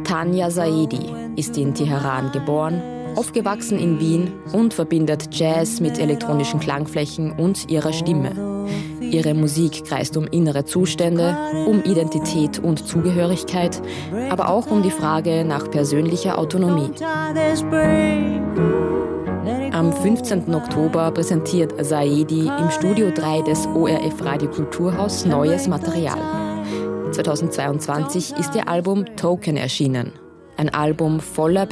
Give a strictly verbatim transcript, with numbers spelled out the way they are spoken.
Tania Saedi ist in Teheran geboren, aufgewachsen in Wien und verbindet Jazz mit elektronischen Klangflächen und ihrer Stimme. Ihre Musik kreist um innere Zustände, um Identität und Zugehörigkeit, aber auch um die Frage nach persönlicher Autonomie. Am fünfzehnten Oktober präsentiert Saedi im Studio drei des O R F Radio Kulturhaus neues Material. zweitausendzweiundzwanzig ist ihr Album Token erschienen. Ein Album voller